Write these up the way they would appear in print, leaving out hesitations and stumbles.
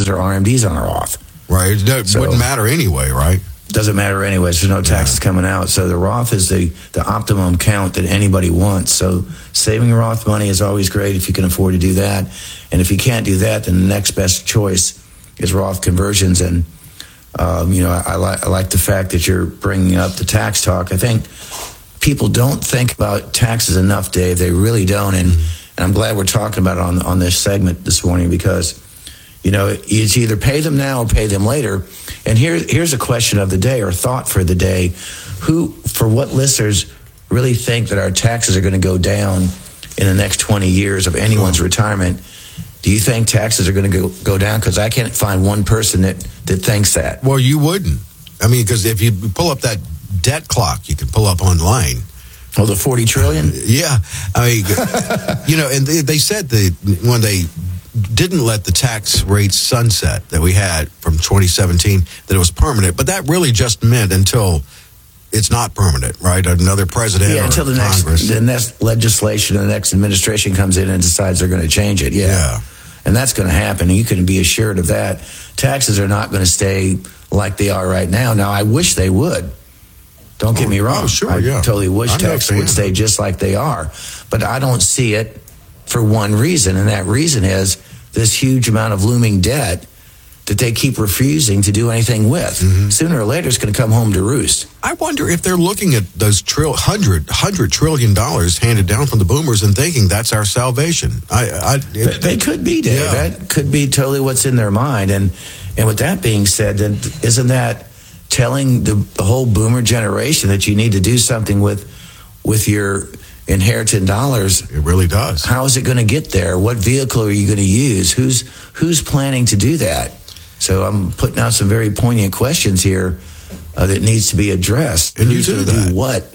taxes or RMDs on a Roth. Right. It wouldn't matter anyway, right? Doesn't matter anyway. There's no taxes coming out. So the Roth is the optimum count that anybody wants. So saving Roth money is always great if you can afford to do that. And if you can't do that, then the next best choice is Roth conversions. And, I like the fact that you're bringing up the tax talk. I think people don't think about taxes enough, Dave. They really don't. And I'm glad we're talking about it on this segment this morning because, it's either pay them now or pay them later. And here's a question of the day or thought for the day. For what listeners really think that our taxes are going to go down in the next 20 years of anyone's retirement? Do you think taxes are going to go down? Because I can't find one person that thinks that. Well, you wouldn't. I mean, because if you pull up that debt clock, you can pull up online. Oh, the 40 trillion? Yeah. I mean, and they said when they didn't let the tax rates sunset that we had from 2017, that it was permanent. But that really just meant until it's not permanent, right? Another president or until the next legislation, the next administration comes in and decides they're going to change it. Yeah. And that's going to happen. And you can be assured of that. Taxes are not going to stay like they are right now. Now, I wish they would. Don't get me wrong. Oh, sure, I totally wish taxes would stay just like they are. But I don't see it for one reason, and that reason is this huge amount of looming debt that they keep refusing to do anything with. Mm-hmm. Sooner or later, it's going to come home to roost. I wonder if they're looking at those $100 trillion handed down from the boomers and thinking that's our salvation. They could be, Dave. Yeah. That could be totally what's in their mind. And with that being said, then isn't that telling the whole boomer generation that you need to do something with your inherited dollars? It really does. How is it going to get there? What vehicle are you going to use? Who's planning to do that? So I'm putting out some very poignant questions here that needs to be addressed. And you do that. Do what?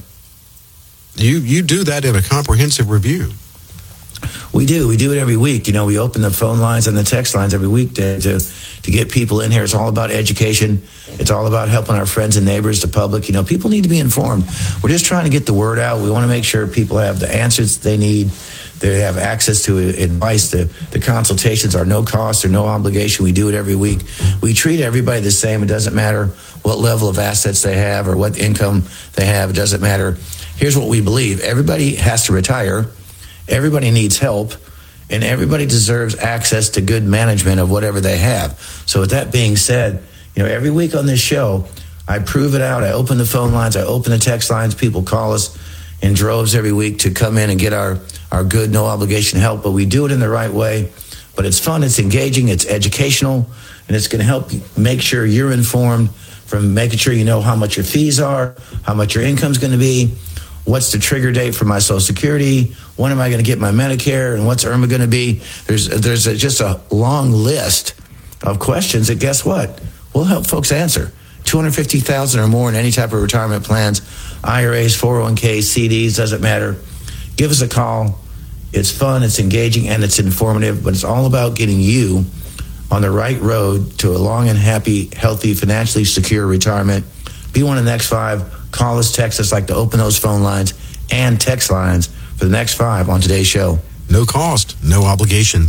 You do that in a comprehensive review. We do. We do it every week. We open the phone lines and the text lines every week to get people in here. It's all about education. It's all about helping our friends and neighbors, the public. People need to be informed. We're just trying to get the word out. We want to make sure people have the answers they need. They have access to advice. The consultations are no cost or no obligation. We do it every week. We treat everybody the same. It doesn't matter what level of assets they have or what income they have. It doesn't matter. Here's what we believe. Everybody has to retire. Everybody needs help, and everybody deserves access to good management of whatever they have. So with that being said, every week on this show, I prove it out. I open the phone lines. I open the text lines. People call us in droves every week to come in and get our good, no obligation help. But we do it in the right way. But it's fun. It's engaging. It's educational. And it's going to help you make sure you're informed from making sure you know how much your fees are, how much your income's going to be, what's the trigger date for my Social Security, when am I going to get my Medicare, and what's IRMA going to be. There's just a long list of questions that, guess what, we'll help folks answer. $250,000 or more in any type of retirement plans, IRAs, 401ks, CDs, doesn't matter. Give us a call. It's fun, it's engaging, and it's informative, but it's all about getting you on the right road to a long and happy, healthy, financially secure retirement. Be one of the next 5. Call us, text us, like to open those phone lines and text lines for the next 5 on today's show. No cost, no obligation.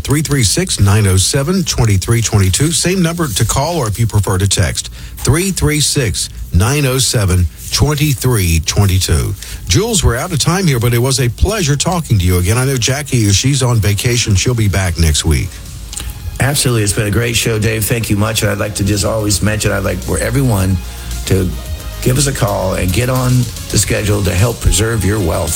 336-907-2322. Same number to call, or if you prefer to text, 336-907-2322. Jules, we're out of time here, but it was a pleasure talking to you again. I know Jackie, she's on vacation. She'll be back next week. Absolutely. It's been a great show, Dave. Thank you much. And I'd like to just always mention, I'd like for everyone to give us a call and get on the schedule to help preserve your wealth.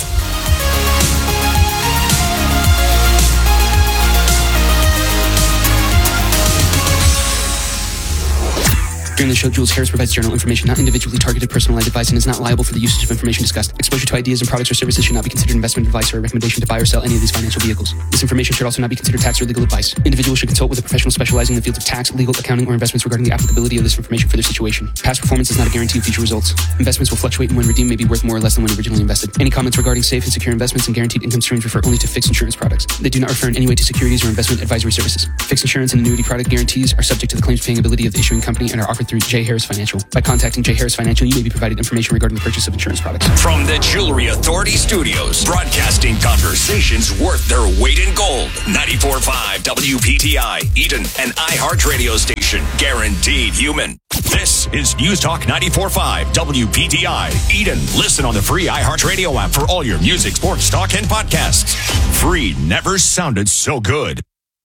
During the show, Jules Harris provides general information, not individually targeted personalized advice, and is not liable for the usage of information discussed. Exposure to ideas and products or services should not be considered investment advice or a recommendation to buy or sell any of these financial vehicles. This information should also not be considered tax or legal advice. Individuals should consult with a professional specializing in the fields of tax, legal, accounting, or investments regarding the applicability of this information for their situation. Past performance is not a guarantee of future results. Investments will fluctuate, and when redeemed may be worth more or less than when originally invested. Any comments regarding safe and secure investments and guaranteed income streams refer only to fixed insurance products. They do not refer in any way to securities or investment advisory services. Fixed insurance and annuity product guarantees are subject to the claims paying ability of the issuing company and are offered offered through J. Harris Financial. By contacting J. Harris Financial, you may be provided information regarding the purchase of insurance products. From the Jewelry Authority Studios, broadcasting conversations worth their weight in gold. 94.5 WPTI, Eden, an iHeart radio station, guaranteed human. This is News Talk 94.5 WPTI, Eden. Listen on the free iHeart radio app for all your music, sports, talk, and podcasts. Free never sounded so good.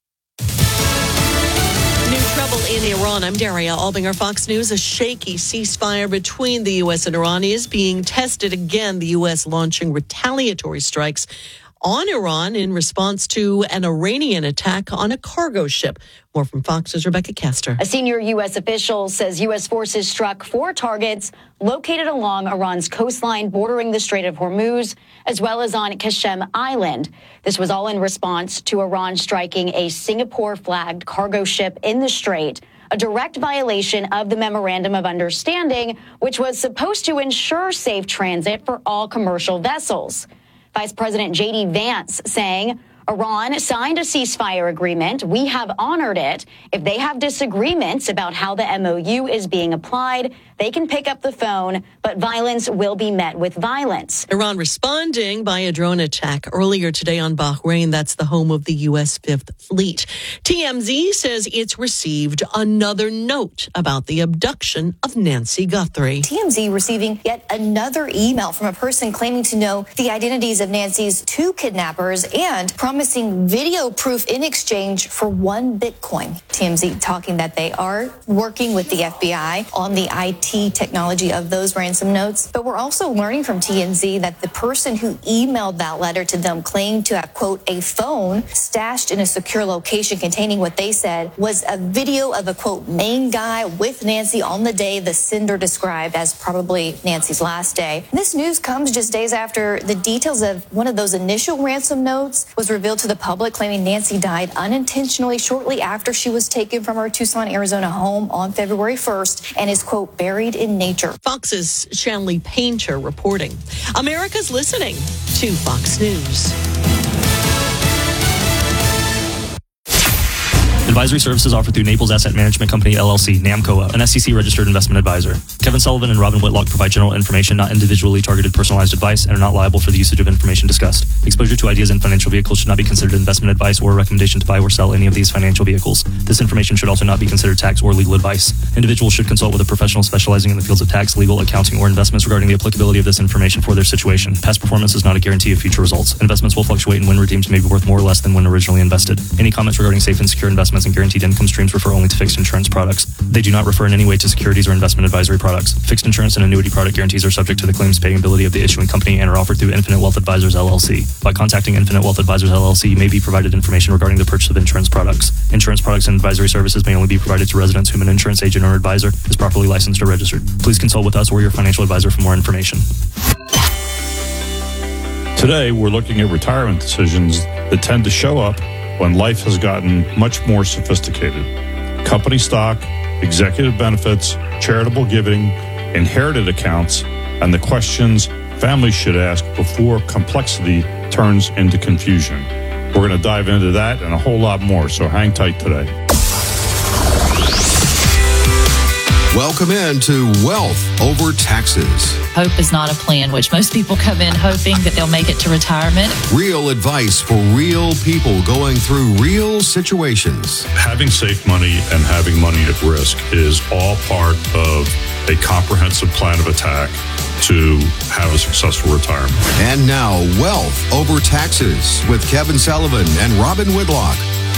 New trouble in Iran. I'm Daria Albinger, Fox News. A shaky ceasefire between the U.S. and Iran is being tested again. The U.S. launching retaliatory strikes on Iran in response to an Iranian attack on a cargo ship. More from Fox's Rebecca Castor. A senior U.S. official says U.S. forces struck 4 targets located along Iran's coastline bordering the Strait of Hormuz, as well as on Qasem Island. This was all in response to Iran striking a Singapore-flagged cargo ship in the strait, a direct violation of the Memorandum of Understanding, which was supposed to ensure safe transit for all commercial vessels. Vice President J.D. Vance saying, Iran signed a ceasefire agreement. We have honored it. If they have disagreements about how the MOU is being applied, they can pick up the phone, but violence will be met with violence. Iran responding by a drone attack earlier today on Bahrain. That's the home of the U.S. Fifth Fleet. TMZ says it's received another note about the abduction of Nancy Guthrie. TMZ receiving yet another email from a person claiming to know the identities of Nancy's 2 kidnappers and promising video proof in exchange for 1 Bitcoin. TMZ talking that they are working with the FBI on the IT technology of those ransom notes. But we're also learning from TMZ that the person who emailed that letter to them claimed to have, quote, a phone stashed in a secure location containing what they said was a video of a, quote, main guy with Nancy on the day the sender described as probably Nancy's last day. This news comes just days after the details of one of those initial ransom notes was revealed to the public, claiming Nancy died unintentionally shortly after she was taken from her Tucson, Arizona home on February 1st and is, quote, buried in nature. Fox's Shanley Painter reporting. America's listening to Fox News. Advisory services offered through Naples Asset Management Company, LLC, NAMCOA, an SEC-registered investment advisor. Kevin Sullivan and Robin Whitlock provide general information, not individually targeted personalized advice, and are not liable for the usage of information discussed. Exposure to ideas and financial vehicles should not be considered investment advice or a recommendation to buy or sell any of these financial vehicles. This information should also not be considered tax or legal advice. Individuals should consult with a professional specializing in the fields of tax, legal, accounting, or investments regarding the applicability of this information for their situation. Past performance is not a guarantee of future results. Investments will fluctuate, and when redeemed may be worth more or less than when originally invested. Any comments regarding safe and secure investments and guaranteed income streams refer only to fixed insurance products. They do not refer in any way to securities or investment advisory products. Fixed insurance and annuity product guarantees are subject to the claims paying ability of the issuing company and are offered through Infinite Wealth Advisors, LLC. By contacting Infinite Wealth Advisors, LLC, you may be provided information regarding the purchase of insurance products. Insurance products and advisory services may only be provided to residents whom an insurance agent or advisor is properly licensed or registered. Please consult with us or your financial advisor for more information. Today, we're looking at retirement decisions that tend to show up when life has gotten much more sophisticated. Company stock, executive benefits, charitable giving, inherited accounts, and the questions families should ask before complexity turns into confusion. We're going to dive into that and a whole lot more, so hang tight today. Welcome into Wealth Over Taxes. Hope is not a plan, which most people come in hoping that they'll make it to retirement. Real advice for real people going through real situations. Having safe money and having money at risk is all part of a comprehensive plan of attack to have a successful retirement. And now, Wealth Over Taxes with Kevin Sullivan and Robin Whitlock.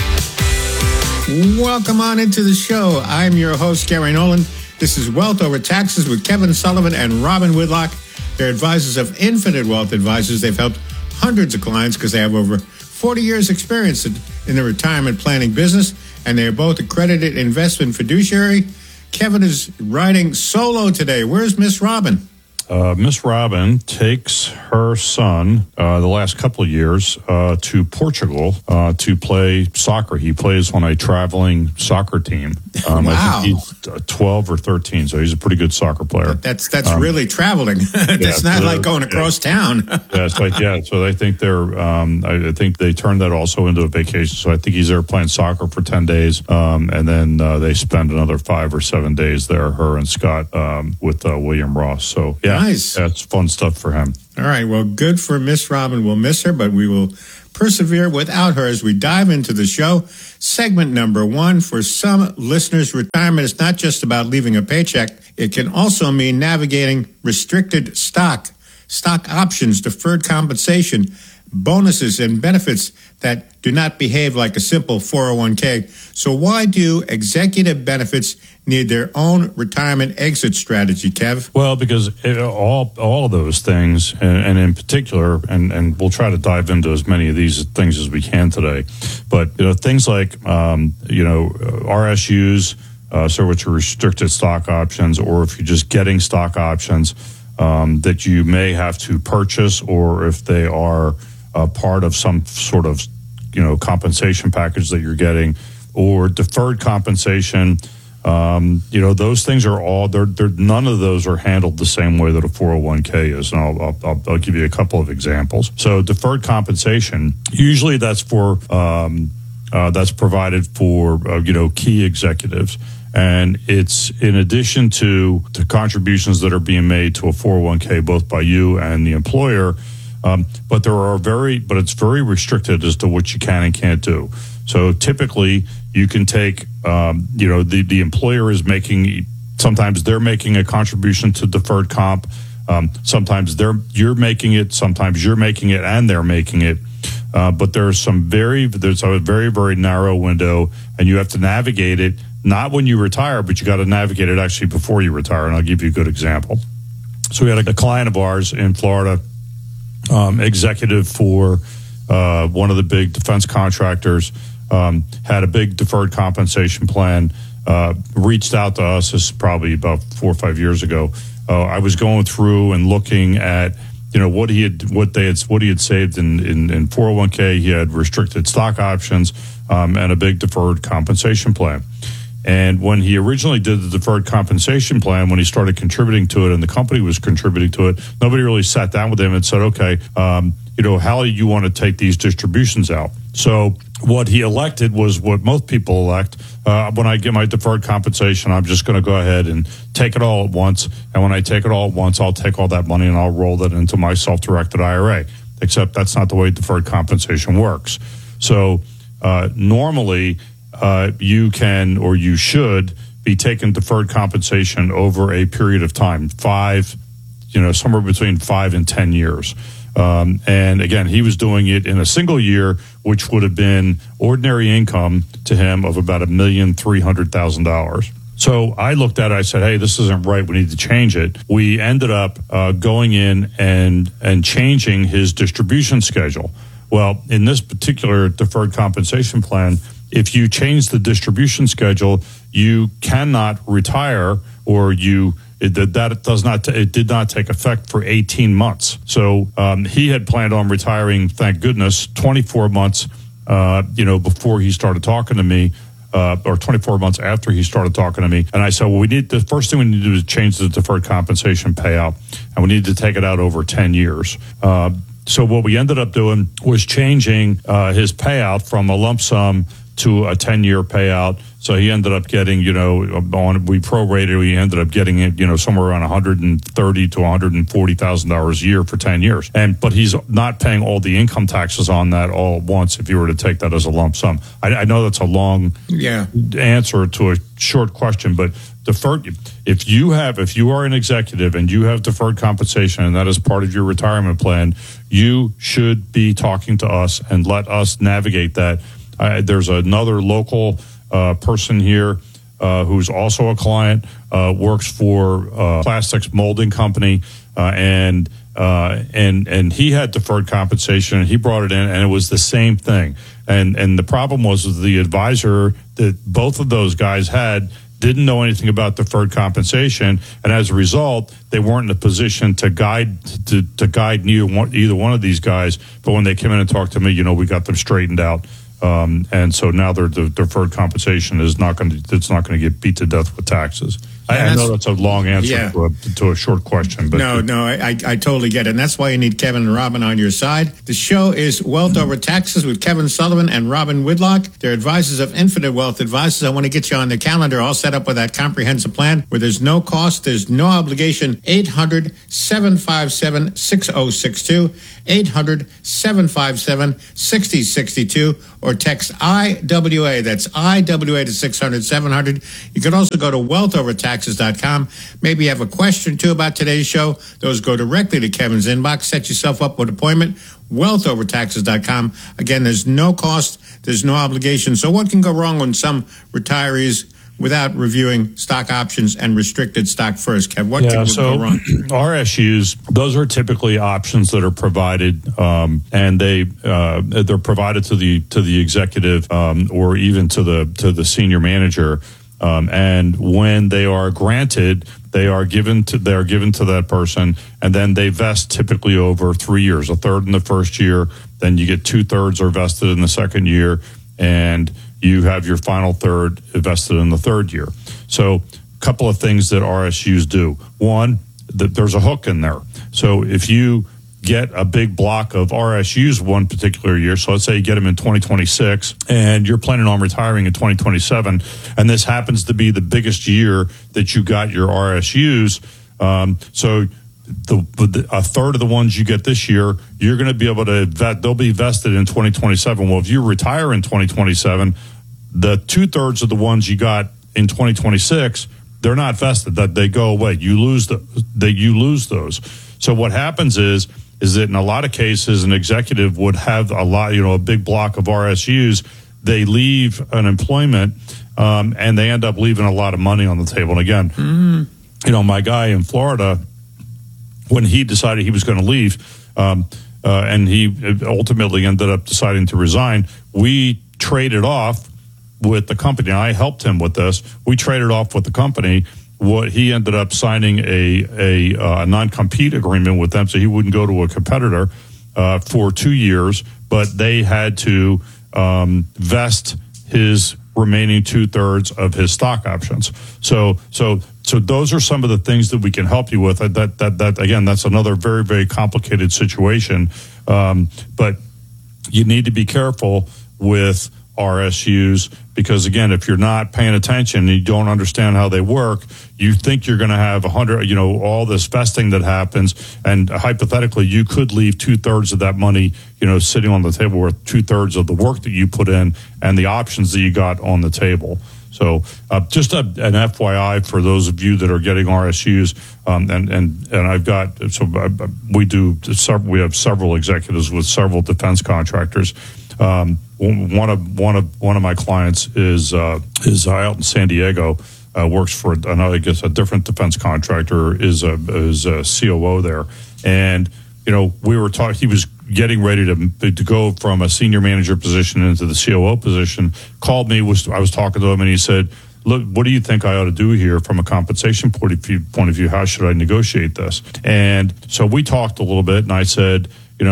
Welcome on into the show. I'm your host, Gary Nolan. This is Wealth Over Taxes with Kevin Sullivan and Robin Whitlock. They're advisors of Infinite Wealth Advisors. They've helped hundreds of clients because they have over 40 years experience in the retirement planning business, and they are both accredited investment fiduciary. Kevin is riding solo today. Where's Miss Robin? Miss Robin takes her son the last couple of years to Portugal to play soccer. He plays on a traveling soccer team. I think he's 12 or 13, so he's a pretty good soccer player. That's really traveling. It's not like going across town. So they think I think they turned that also into a vacation. So I think he's there playing soccer for 10 days, and then they spend another 5 or 7 days there, her and Scott, with William Ross. So nice. That's fun stuff for him. All right, well, good for Miss Robin. We'll miss her, but we will persevere without her as we dive into the show. Segment number 1. For some listeners, retirement is not just about leaving a paycheck. It can also mean navigating restricted stock options, deferred compensation, bonuses, and benefits that do not behave like a simple 401k. So why do executive benefits need their own retirement exit strategy, Kev? Well, because all of those things, and in particular, and we'll try to dive into as many of these things as we can today, but things like RSUs, so which are restricted stock options, or if you're just getting stock options that you may have to purchase, or if they are part of some sort of compensation package that you're getting, or deferred compensation. Those things are all they're none of those are handled the same way that a 401k is, and I'll give you a couple of examples. So deferred compensation, usually that's provided for key executives, and it's in addition to the contributions that are being made to a 401k both by you and the employer. But it's very restricted as to what you can and can't do. So typically you can take, the employer is sometimes they're making a contribution to deferred comp. Sometimes you're making it, sometimes you're making it and they're making it. But there's a very, very narrow window, and you have to navigate it, not when you retire, but you got to navigate it actually before you retire. And I'll give you a good example. So we had a client of ours in Florida, executive for one of the big defense contractors, had a big deferred compensation plan, reached out to us. This is probably about 4 or 5 years ago. I was going through and looking at what he had saved in 401k. He had restricted stock options and a big deferred compensation plan. And when he originally did the deferred compensation plan, when he started contributing to it and the company was contributing to it, nobody really sat down with him and said, okay, how do you want to take these distributions out? So what he elected was what most people elect. When I get my deferred compensation, I'm just going to go ahead and take it all at once. And when I take it all at once, I'll take all that money and I'll roll that into my self-directed IRA. Except that's not the way deferred compensation works. So normally, you can or you should be taking deferred compensation over a period of time, somewhere between 5 and 10 years. And again, he was doing it in a single year, which would have been ordinary income to him of about $1,300,000. So I looked at it, I said, hey, this isn't right. We need to change it. We ended up going in and changing his distribution schedule. Well, in this particular deferred compensation plan, if you change the distribution schedule, you cannot retire, or it did not take effect for 18 months. So he had planned on retiring, thank goodness, 24 months, before he started talking to me, or 24 months after he started talking to me. And I said, well, the first thing we need to do is change the deferred compensation payout, and we need to take it out over 10 years. So what we ended up doing was changing his payout from a lump sum to a 10-year payout. So he ended up getting, we prorated, he ended up getting it, somewhere around $130,000 to $140,000 a year for 10 years. But he's not paying all the income taxes on that all at once if you were to take that as a lump sum. I know that's a long answer to a short question, but deferred, if you are an executive and you have deferred compensation and that is part of your retirement plan, you should be talking to us and let us navigate that. There's another local person here who's also a client, works for a plastics molding company, and he had deferred compensation, and he brought it in, and it was the same thing. And the problem was the advisor that both of those guys had didn't know anything about deferred compensation, and as a result, they weren't in a position to guide either one of these guys. But when they came in and talked to me, we got them straightened out. And so now their deferred compensation is not going to get beat to death with taxes. I know that's a long answer to a short question, but I totally get it. And that's why you need Kevin and Robin on your side. The show is Wealth Over Taxes with Kevin Sullivan and Robin Whitlock. They're advisors of Infinite Wealth Advisors. I want to get you on the calendar all set up with that comprehensive plan where there's no cost, there's no obligation. 800-757-6062, 800-757-6062, or text IWA. That's IWA to 600-700. You can also go to wealthovertaxes.com. Maybe you have a question, too, about today's show. Those go directly to Kevin's inbox. Set yourself up with an appointment. Wealthovertaxes.com. Again, there's no cost. There's no obligation. So what can go wrong when some retirees without reviewing stock options and restricted stock first? Kev, what can go wrong? RSUs, those are typically options that are provided, and they're provided to the executive or even to the senior manager. And when they are granted, they are given to that person, and then they vest typically over 3 years. A third in the first year, then you get 2/3 are vested in the second year, and you have your final third invested in the third year. So a couple of things that RSUs do. One, there's a hook in there. So if you get a big block of RSUs one particular year, so let's say you get them in 2026 and you're planning on retiring in 2027, and this happens to be the biggest year that you got your RSUs, so a third of the ones you get this year, you're going to be able to they'll be vested in 2027. Well, if you retire in 2027, the 2/3 of the ones you got in 2026, they're not vested. That they go away. You lose those. So what happens is that in a lot of cases, an executive would have a big block of RSUs. They leave an employment, and they end up leaving a lot of money on the table. And again, my guy in Florida, when he decided he was going to leave, and he ultimately ended up deciding to resign, we traded off with the company. I helped him with this. We traded off with the company. What he ended up signing a non-compete agreement with them, so he wouldn't go to a competitor for 2 years, but they had to vest his remaining 2/3 of his stock options. So those are some of the things that we can help you with. That again, that's another very, very complicated situation. But you need to be careful with RSUs because, again, if you're not paying attention and you don't understand how they work, you think you're going to have all this vesting that happens, and hypothetically, you could leave 2/3 of that money, sitting on the table, worth 2/3 of the work that you put in and the options that you got on the table. So just an FYI for those of you that are getting RSUs, and I've got, we have several executives with several defense contractors. One of my clients is out in San Diego, works for I guess a different defense contractor, is a COO there, and we were talking. He was getting ready to go from a senior manager position into the COO position. Called me. I was talking to him, and he said, "Look, what do you think I ought to do here from a compensation point of view? How should I negotiate this?" And so we talked a little bit, and I said,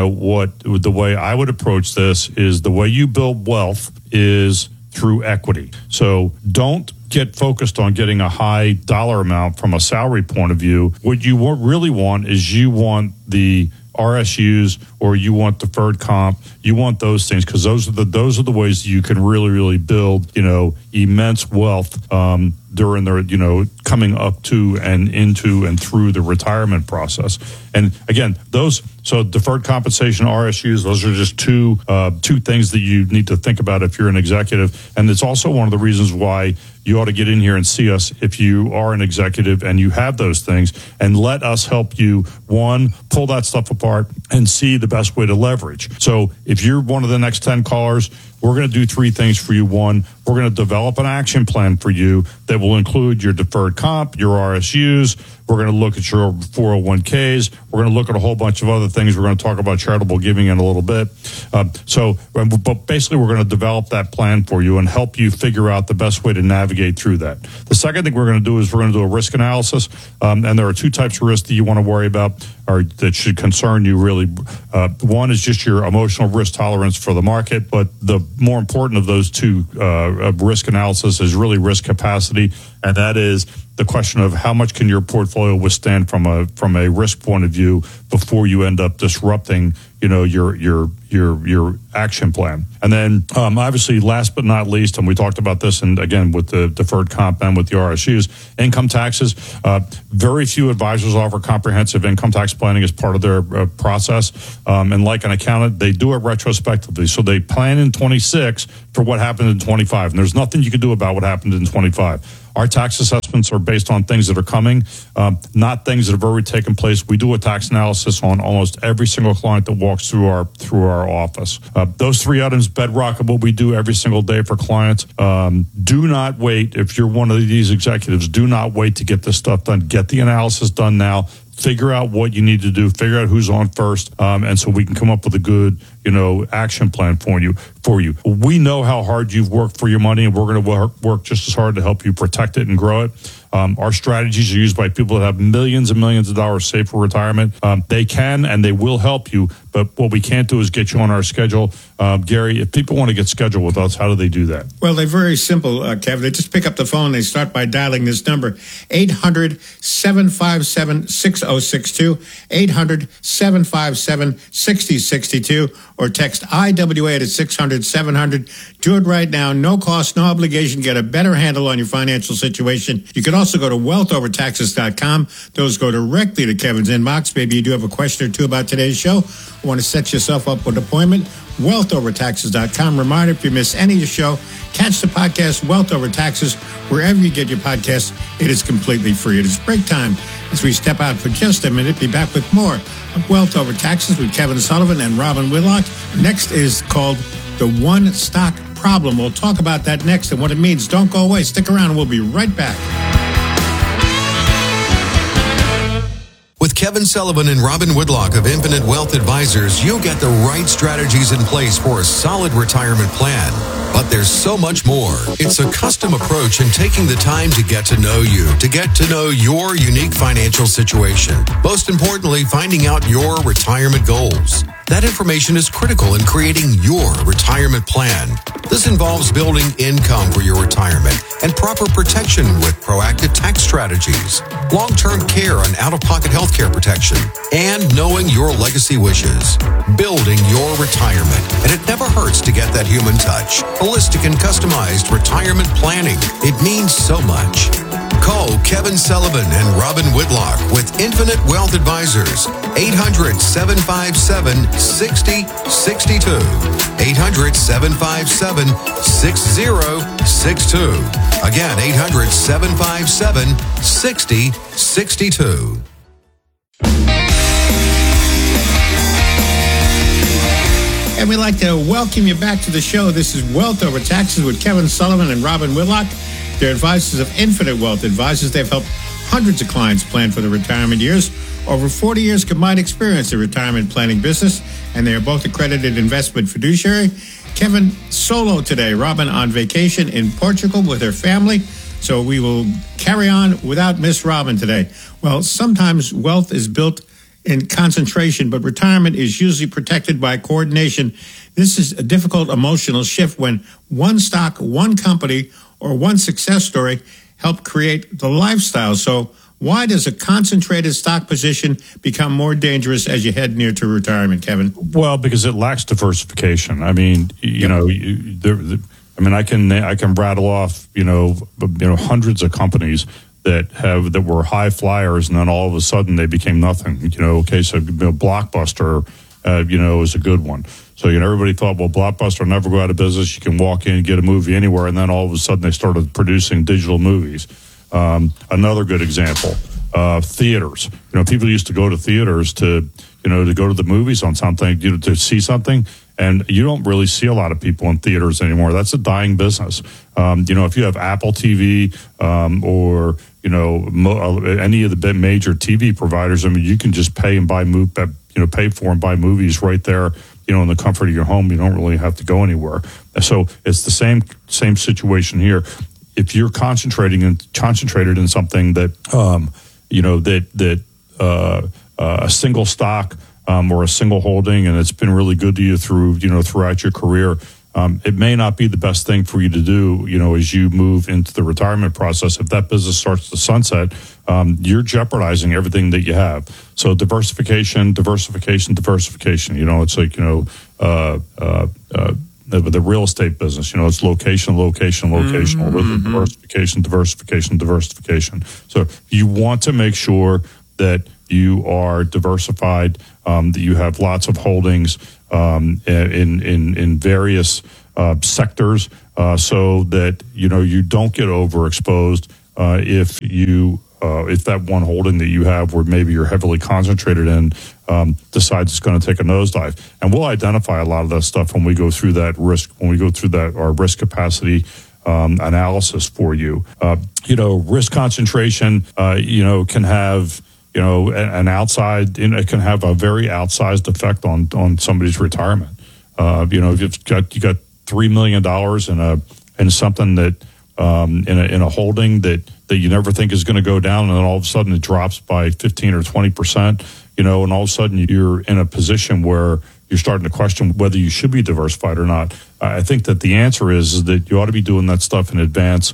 the way I would approach this is the way you build wealth is through equity. So don't get focused on getting a high dollar amount from a salary point of view. What you really want is you want the RSUs, or you want deferred comp. You want those things because those are the ways you can really, really build immense wealth during the coming up to and into and through the retirement process. And again, so deferred compensation, RSUs, those are just two things that you need to think about if you're an executive. And it's also one of the reasons why you ought to get in here and see us if you are an executive and you have those things, and let us help you, one, pull that stuff apart and see the best way to leverage. So if you're one of the next 10 callers, we're going to do 3 things for you. One, we're going to develop an action plan for you that will include your deferred comp, your RSUs. We're going to look at your 401ks. We're going to look at a whole bunch of other things. We're going to talk about charitable giving in a little bit. But basically, we're going to develop that plan for you and help you figure out the best way to navigate through that. The second thing we're going to do is we're going to do a risk analysis. And there are 2 types of risk that you want to worry about, or that should concern you really. One is just your emotional risk tolerance for the market, but the more important of those two risk analysis is really risk capacity, and that is the question of how much can your portfolio withstand from a risk point of view before you end up disrupting, your action plan. And then obviously, last but not least, and we talked about this, and again with the deferred comp and with the RSUs, income taxes. Very few advisors offer comprehensive income tax planning as part of their process. And like an accountant, they do it retrospectively. So they plan in 26 for what happened in 25. And there's nothing you can do about what happened in 25. Our tax assessments are based on things that are coming, not things that have already taken place. We do a tax analysis on almost every single client that walks through our office. Those three items, bedrock of what we do every single day for clients. Do not wait. If you're one of these executives, do not wait to get this stuff done. Get the analysis done now. Figure out what you need to do. Figure out who's on first, and so we can come up with a good, action plan for you. We know how hard you've worked for your money, and we're going to work just as hard to help you protect it and grow it. Our strategies are used by people that have millions and millions of dollars saved for retirement. They can and they will help you, but what we can't do is get you on our schedule. Gary, if people want to get scheduled with us, how do they do that? Well, they're very simple, Kevin. They just pick up the phone. They start by dialing this number, 800-757-6062, 800-757-6062, or text IWA to 600-700. Do it right now. No cost, no obligation. Get a better handle on your financial situation. You can also go to wealthovertaxes.com. Those go directly to Kevin's inbox. Maybe you do have a question or two about today's show. Want to set yourself up with an appointment? wealthovertaxes.com. Reminder, if you miss any of the show, catch the podcast Wealth Over Taxes wherever you get your podcasts. It is completely free. It is break time as we step out for just a minute. Be back with more of Wealth Over Taxes with Kevin Sullivan and Robin Whitlock. Next is called The One Stock Problem. We'll talk about that next and what it means. Don't go away. Stick around. We'll be right back. With Kevin Sullivan and Robin Whitlock of Infinite Wealth Advisors, you'll get the right strategies in place for a solid retirement plan. But there's so much more. It's a custom approach in taking the time to get to know you, to get to know your unique financial situation. Most importantly, finding out your retirement goals. That information is critical in creating your retirement plan. This involves building income for your retirement and proper protection with proactive tax strategies, long-term care and out-of-pocket health care protection, and knowing your legacy wishes. Building your retirement. And it never hurts to get that human touch. Holistic and customized retirement planning. It means so much. Call Kevin Sullivan and Robin Whitlock with Infinite Wealth Advisors. 800-757-6062. 800-757-6062. Again, 800-757-6062. And we'd like to welcome you back to the show. This is Wealth Over Taxes with Kevin Sullivan and Robin Whitlock. They're advisors of Infinite Wealth Advisors. They've helped hundreds of clients plan for their retirement years. Over 40 years combined experience in retirement planning business, and they are both accredited investment fiduciary. Kevin solo today, Robin on vacation in Portugal with her family. So we will carry on without Miss Robin today. Well, sometimes wealth is built in concentration, but retirement is usually protected by coordination. This is a difficult emotional shift when one stock, one company, or one success story help create the lifestyle. So why does a concentrated stock position become more dangerous as you head near to retirement, Kevin? Well, because it lacks diversification. I mean, I can rattle off, hundreds of companies that were high flyers, and then all of a sudden they became nothing. Blockbuster, is a good one. So, everybody thought, well, Blockbuster will never go out of business. You can walk in and get a movie anywhere, and then all of a sudden they started producing digital movies. Another good example, theaters. People used to go to theaters to go to the movies on something, to see something. And you don't really see a lot of people in theaters anymore. That's a dying business. If you have Apple TV or any of the major TV providers, you can just pay and pay for and buy movies right there, in the comfort of your home. You don't really have to go anywhere. So it's the same situation here. If you're concentrated in something that a single stock or a single holding, and it's been really good to you throughout your career, it may not be the best thing for you to do, as you move into the retirement process. If that business starts to sunset, you're jeopardizing everything that you have. So diversification. It's like, the real estate business, it's location. Diversification. So you want to make sure that you are diversified, that you have lots of holdings in various sectors, so that you don't get overexposed if that one holding that you have, where maybe you're heavily concentrated in, decides it's going to take a nosedive. And we'll identify a lot of that stuff when we go through that risk, our risk capacity analysis for you. Risk concentration, can have an outside, it can have a very outsized effect on somebody's retirement. If you got $3 million in something that in a holding that you never think is going to go down, and then all of a sudden it drops by 15 or 20%, and all of a sudden you're in a position where you're starting to question whether you should be diversified or not. I think that the answer is that you ought to be doing that stuff in advance,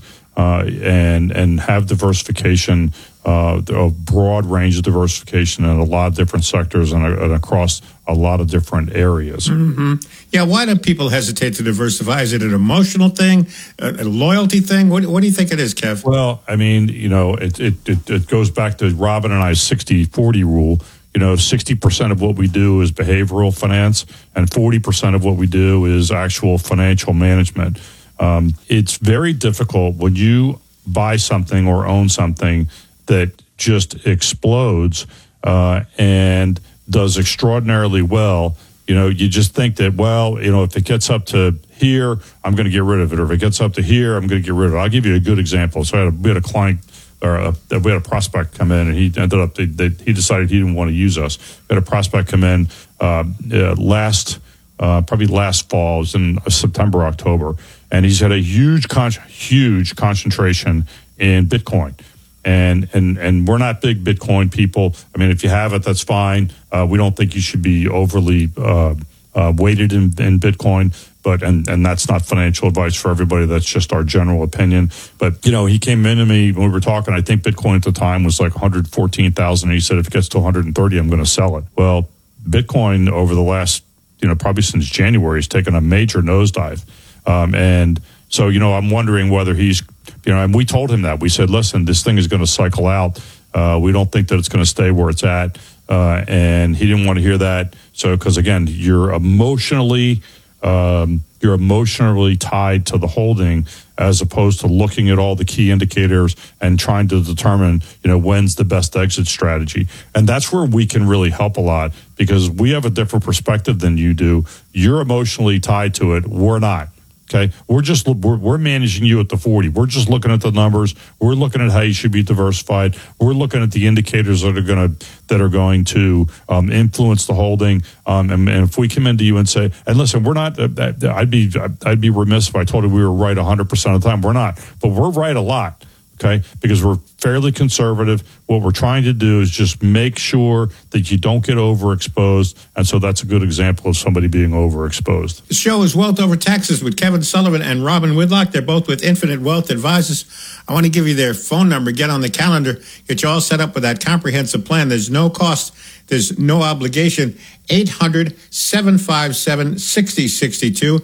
and have diversification, a broad range of diversification in a lot of different sectors and across a lot of different areas. Mm-hmm. Yeah, why do people hesitate to diversify? Is it an emotional thing, a loyalty thing? What do you think it is, Kev? Well, I mean, it goes back to Robin and I's 60-40 rule. 60% of what we do is behavioral finance, and 40% of what we do is actual financial management. It's very difficult when you buy something or own something that just explodes and does extraordinarily well. You just think that, if it gets up to here, I'm going to get rid of it, or if it gets up to here, I'm going to get rid of it. I'll give you a good example. So we had a client, or we had a prospect come in, and he ended up, he decided he didn't want to use us. We had a prospect come in last fall, it was in September, October, and he's had a huge concentration in Bitcoin. And we're not big Bitcoin people. I mean, if you have it, that's fine. We don't think you should be overly weighted in Bitcoin, and that's not financial advice for everybody. That's just our general opinion. But, he came in to me when we were talking. I think Bitcoin at the time was like 114,000. He said, if it gets to 130, I'm going to sell it. Well, Bitcoin over the last, probably since January, has taken a major nosedive. And so, I'm wondering whether he's, and we told him that. We said, listen, this thing is going to cycle out. We don't think that it's going to stay where it's at. And he didn't want to hear that. So, because again, you're emotionally tied to the holding, as opposed to looking at all the key indicators and trying to determine, when's the best exit strategy. And that's where we can really help a lot, because we have a different perspective than you do. You're emotionally tied to it. We're not. Okay, we're managing you at the 40. We're just looking at the numbers. We're looking at how you should be diversified. We're looking at the indicators that are going to influence the holding. And if we come into you and say, and listen, we're not. I'd be remiss if I told you we were right 100% of the time. We're not, but we're right a lot. Okay, because we're fairly conservative. What we're trying to do is just make sure that you don't get overexposed. And so that's a good example of somebody being overexposed. The show is Wealth Over Taxes with Kevin Sullivan and Robin Whitlock. They're both with Infinite Wealth Advisors. I want to give you their phone number. Get on the calendar. Get you all set up with that comprehensive plan. There's no cost. There's no obligation. 800-757-6062,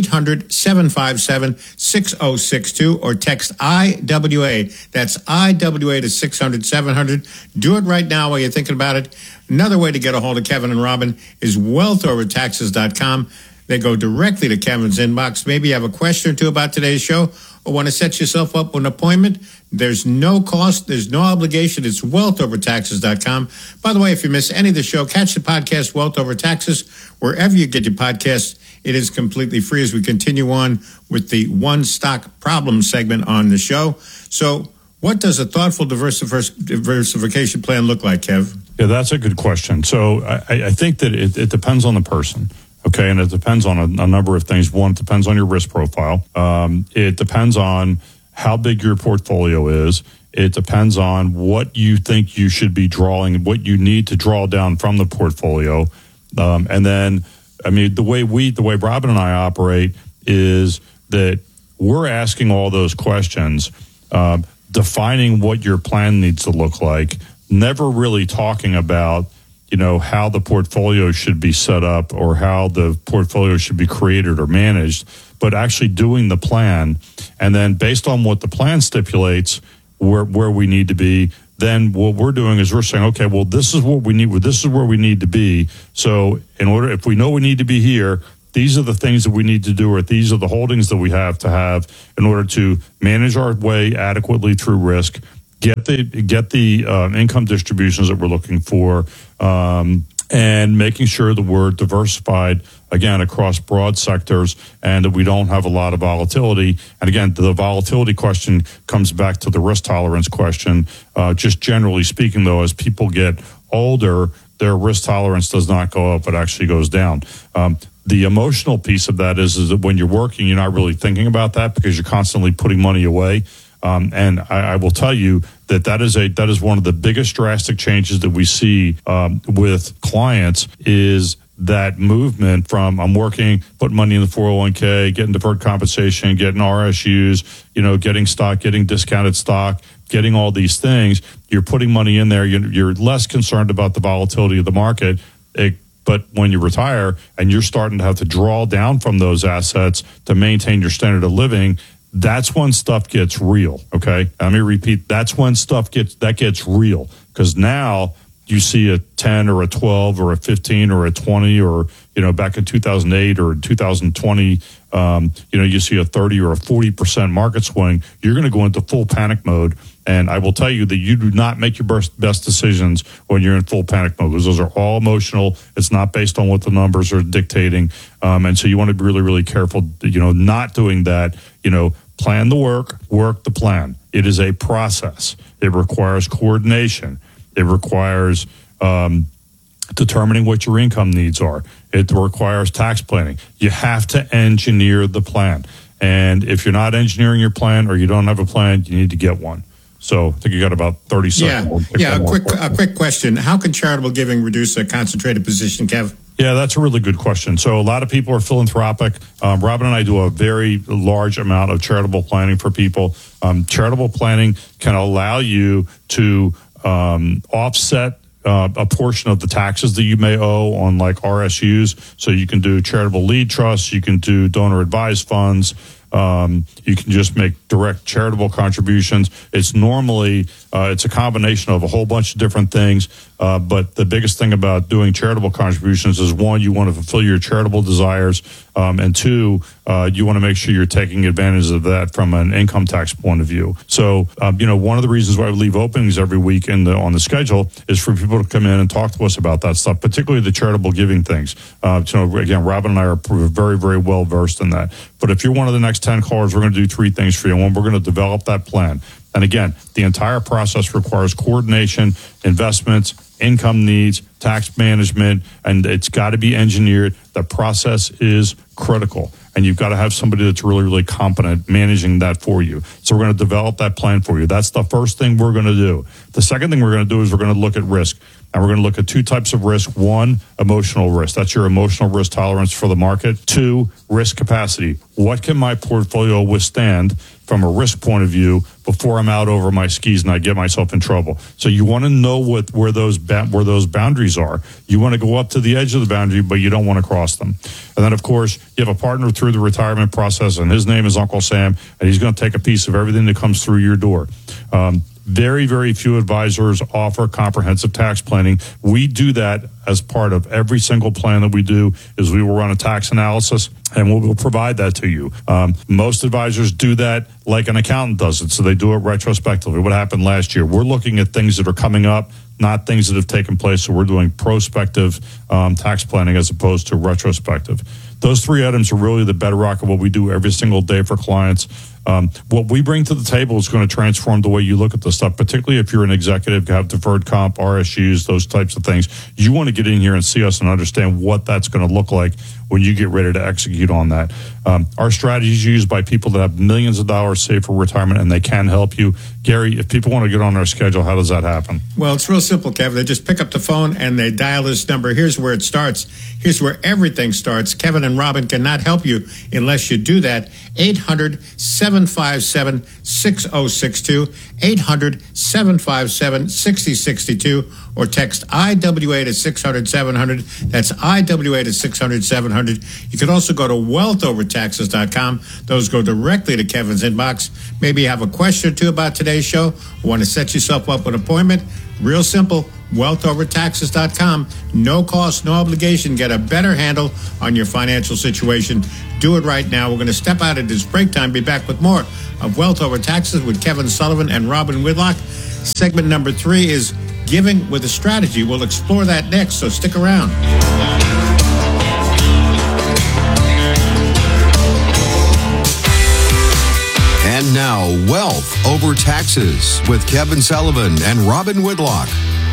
800-757-6062, or text IWA. That's IWA to 600-700. Do it right now while you're thinking about it. Another way to get a hold of Kevin and Robin is wealthovertaxes.com. They go directly to Kevin's inbox. Maybe you have a question or two about today's show, or want to set yourself up with an appointment. There's no cost. There's no obligation. It's wealthovertaxes.com. By the way, if you miss any of the show, catch the podcast Wealth Over Taxes wherever you get your podcasts. It is completely free as we continue on with the one stock problem segment on the show. So what does a thoughtful diversification plan look like, Kev? Yeah, that's a good question. So I think that it depends on the person. Okay, and it depends on a number of things. One, it depends on your risk profile. It depends on how big your portfolio is. It depends on what you think you should be drawing, what you need to draw down from the portfolio. And then, I mean, the way Robin and I operate is that we're asking all those questions, defining what your plan needs to look like, never really talking about, how the portfolio should be set up or how the portfolio should be created or managed, but actually doing the plan. And then based on what the plan stipulates, where we need to be, then what we're doing is we're saying, okay, well, this is what we need. This is where we need to be. So if we know we need to be here, these are the things that we need to do, or these are the holdings that we have to have in order to manage our way adequately through risk, get the income distributions that we're looking for, and making sure that we're diversified, again, across broad sectors and that we don't have a lot of volatility. And again, the volatility question comes back to the risk tolerance question. Just generally speaking, though, as people get older, their risk tolerance does not go up, it actually goes down. The emotional piece of that is that when you're working, you're not really thinking about that because you're constantly putting money away. And I will tell you that is one of the biggest drastic changes that we see with clients is that movement from I'm working, putting money in the 401k, getting deferred compensation, getting RSUs, getting stock, getting discounted stock, getting all these things. You're putting money in there. You're less concerned about the volatility of the market. But when you retire and you're starting to have to draw down from those assets to maintain your standard of living, that's when stuff gets real. Okay. Let me repeat. That's when stuff gets real, because now you see a 10 or a 12 or a 15 or a 20 or, back in 2008 or 2020, you see a 30 or a 40% market swing. You're going to go into full panic mode. And I will tell you that you do not make your best decisions when you're in full panic mode, because those are all emotional. It's not based on what the numbers are dictating. And so you want to be really, really careful, not doing that. Plan the work the plan. It is a process. It requires coordination. It requires determining what your income needs are. It requires tax planning. You have to engineer the plan. And if you're not engineering your plan or you don't have a plan, you need to get one. So I think you got about 30 seconds. Yeah. A quick question. How can charitable giving reduce a concentrated position, Kev? Yeah, that's a really good question. So a lot of people are philanthropic. Robin and I do a very large amount of charitable planning for people. Charitable planning can allow you to offset a portion of the taxes that you may owe on like RSUs. So you can do charitable lead trusts. You can do donor advised funds. You can just make direct charitable contributions. It's normally, it's a combination of a whole bunch of different things. But the biggest thing about doing charitable contributions is, one, you want to fulfill your charitable desires. And two, you want to make sure you're taking advantage of that from an income tax point of view. So, one of the reasons why we leave openings every week on the schedule is for people to come in and talk to us about that stuff, particularly the charitable giving things. Again, Robin and I are very, very well versed in that. But if you're one of the next 10 callers, we're going to do three things for you. One, we're going to develop that plan. And again, the entire process requires coordination, investments, income needs, tax management, and it's got to be engineered. The process is critical, and you've got to have somebody that's really, really competent managing that for you. So we're going to develop that plan for you. That's the first thing we're going to do. The second thing we're going to do is we're going to look at risk. And we're going to look at two types of risk. One, emotional risk. That's your emotional risk tolerance for the market. Two, risk capacity. What can my portfolio withstand from a risk point of view before I'm out over my skis and I get myself in trouble? So you want to know where those boundaries are. You want to go up to the edge of the boundary, but you don't want to cross them. And then, of course, you have a partner through the retirement process, and his name is Uncle Sam, and he's going to take a piece of everything that comes through your door. Very, very few advisors offer comprehensive tax planning. We do that as part of every single plan that we do. Is we will run a tax analysis, and we'll provide that to you. Most advisors do that like an accountant does it, so they do it retrospectively. What happened last year? We're looking at things that are coming up, not things that have taken place. So we're doing prospective tax planning as opposed to retrospective. Those three items are really the bedrock of what we do every single day for clients. What we bring to the table is going to transform the way you look at this stuff, particularly if you're an executive, have deferred comp, RSUs, those types of things. You want to get in here and see us and understand what that's going to look like when you get ready to execute on that. Our strategy is used by people that have millions of dollars saved for retirement, and they can help you. Gary, if people want to get on our schedule, how does that happen? Well, it's real simple, Kevin. They just pick up the phone and they dial this number. Here's where it starts. Here's where everything starts. Kevin and Robin cannot help you unless you do that. 800-757-6062, 800-757-6062, or text IWA to 600-700. That's IWA to 600-700. You can also go to wealthovertaxes.com. Those go directly to Kevin's inbox. Maybe you have a question or two about today's show, want to set yourself up with an appointment. Real simple, wealthovertaxes.com. No cost, no obligation. Get a better handle on your financial situation. Do it right now. We're going to step out at this break time. Be back with more of Wealth Over Taxes with Kevin Sullivan and Robin Whitlock. Segment number 3 is Giving with a Strategy. We'll explore that next, so stick around. And now, Wealth Over Taxes with Kevin Sullivan and Robin Whitlock.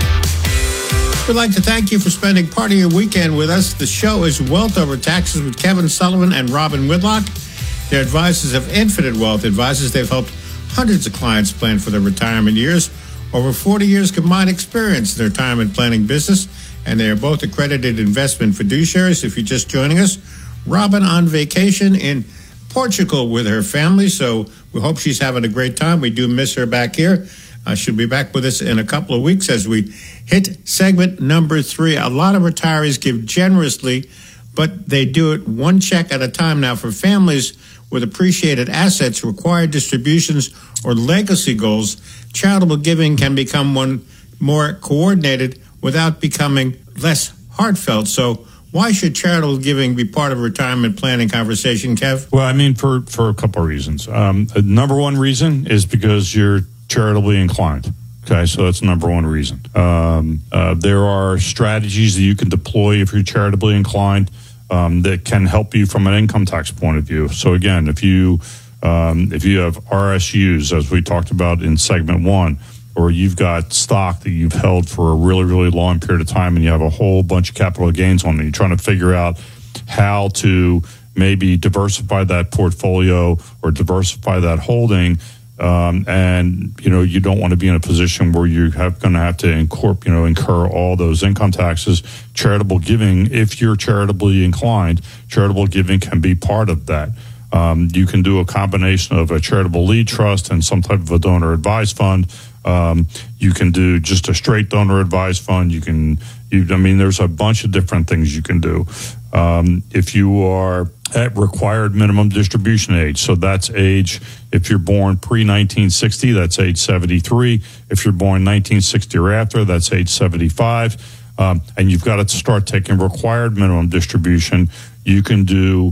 We'd like to thank you for spending part of your weekend with us. The show is Wealth Over Taxes with Kevin Sullivan and Robin Whitlock. They're advisors of Infinite Wealth Advisors. They've helped hundreds of clients plan for their retirement years. Over 40 years combined experience in the retirement planning business, and they are both accredited investment fiduciaries. If you're just joining us, Robin on vacation in Portugal with her family, so we hope she's having a great time. We do miss her back here. She'll be back with us in a couple of weeks as we hit segment number 3. A lot of retirees give generously, but they do it one check at a time. Now, for families with appreciated assets, required distributions, or legacy goals, charitable giving can become one more coordinated without becoming less heartfelt. So why should charitable giving be part of a retirement planning conversation, Kev? Well, I mean, for a couple of reasons. Number one reason is because you're charitably inclined. Okay, so that's number one reason. There are strategies that you can deploy if you're charitably inclined that can help you from an income tax point of view. So again, if you have RSUs, as we talked about in segment 1, or you've got stock that you've held for a really, really long period of time and you have a whole bunch of capital gains on it, you're trying to figure out how to maybe diversify that portfolio or diversify that holding, and you don't want to be in a position where you're going to have to incur all those income taxes. Charitable giving, if you're charitably inclined, charitable giving can be part of that. You can do a combination of a charitable lead trust and some type of a donor advised fund. You can do just a straight donor advised fund. There's a bunch of different things you can do. If you are at required minimum distribution age, so that's age, if you're born pre-1960, that's age 73. If you're born 1960 or after, that's age 75. And you've got to start taking required minimum distribution. You can do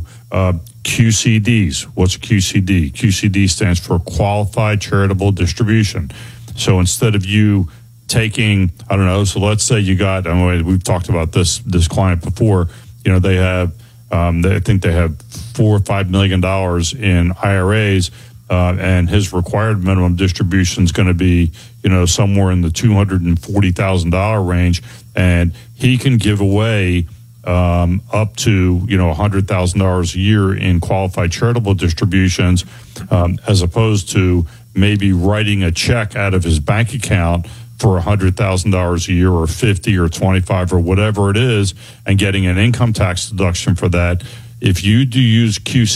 QCDs. What's a QCD? QCD stands for Qualified Charitable Distribution. So instead of you taking, so let's say you got, we've talked about this client before, they have, I think they have $4 or $5 million in IRAs, and his required minimum distribution is going to be, somewhere in the $240,000 range, and he can give away up to $100,000 a year in qualified charitable distributions, as opposed to maybe writing a check out of his bank account for $100,000 a year or 50 or 25 or whatever it is, and getting an income tax deduction for that. If you do use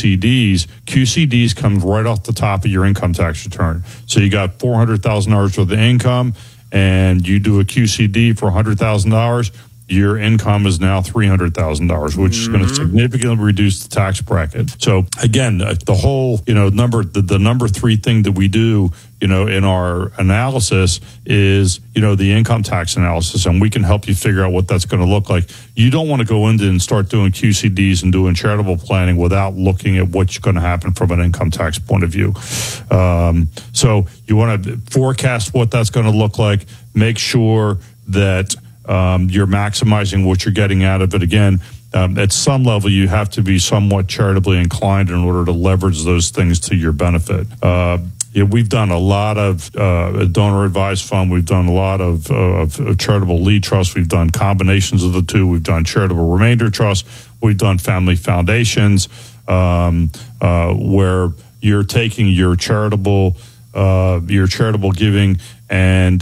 QCDs comes right off the top of your income tax return. So you got $400,000 worth of income, and you do a QCD for $100,000. Your income is now $300,000, which is going to significantly reduce the tax bracket. So again, the whole, the number 3 thing that we do, in our analysis is, the income tax analysis, and we can help you figure out what that's going to look like. You don't want to go in and start doing QCDs and doing charitable planning without looking at what's going to happen from an income tax point of view. So you want to forecast what that's going to look like, make sure that you're maximizing what you're getting out of it. Again, at some level, you have to be somewhat charitably inclined in order to leverage those things to your benefit. We've done a lot of donor advised fund. We've done a lot of charitable lead trust. We've done combinations of the two. We've done charitable remainder trust. We've done family foundations, where you're taking your charitable giving and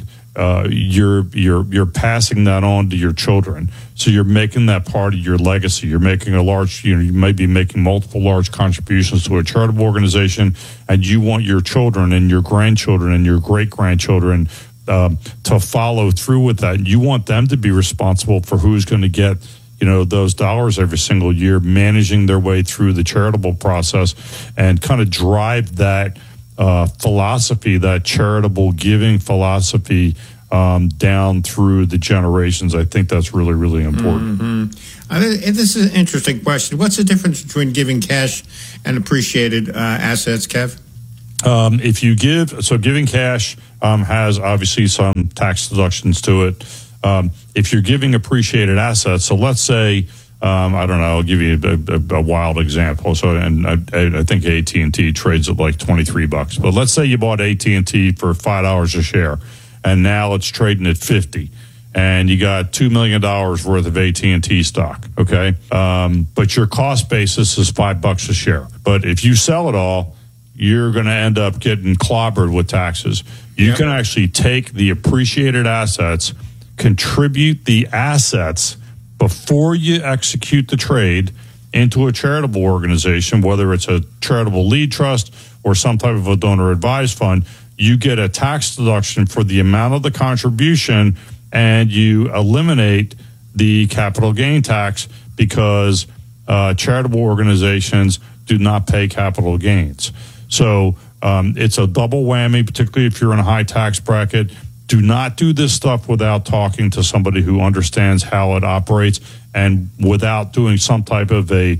you're passing that on to your children. So you're making that part of your legacy. You're making you may be making multiple large contributions to a charitable organization, and you want your children and your grandchildren and your great-grandchildren to follow through with that. You want them to be responsible for who's going to get those dollars every single year, managing their way through the charitable process, and kind of drive that philosophy, that charitable giving philosophy, down through the generations. I think that's really, really important. Mm-hmm. This is an interesting question. What's the difference between giving cash and appreciated assets, Kev? If you giving cash has obviously some tax deductions to it. If you're giving appreciated assets, so let's say, I don't know, I'll give you a wild example. So, and I think AT&T trades at like $23, but let's say you bought AT&T for $5 a share, and now it's trading at $50, and you got $2 million worth of AT&T stock. Okay. But your cost basis is $5 a share. But if you sell it all, you're going to end up getting clobbered with taxes. You can actually take the appreciated assets, contribute the assets before you execute the trade into a charitable organization, whether it's a charitable lead trust or some type of a donor advised fund. You get a tax deduction for the amount of the contribution, and you eliminate the capital gain tax because charitable organizations do not pay capital gains. So it's a double whammy, particularly if you're in a high tax bracket. Do not do this stuff without talking to somebody who understands how it operates, and without doing some type of a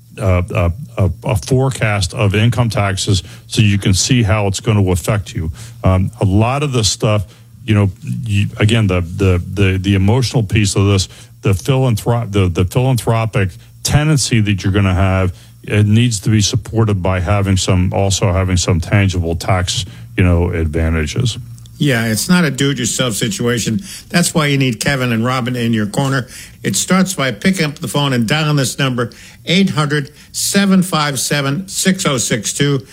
forecast of income taxes, so you can see how it's going to affect you. A lot of this stuff, again, the emotional piece of this, the philanthropic tendency that you're going to have, it needs to be supported by having some tangible tax, advantages. Yeah, it's not a do-it-yourself situation. That's why you need Kevin and Robin in your corner. It starts by picking up the phone and dialing this number, 800-757-6062,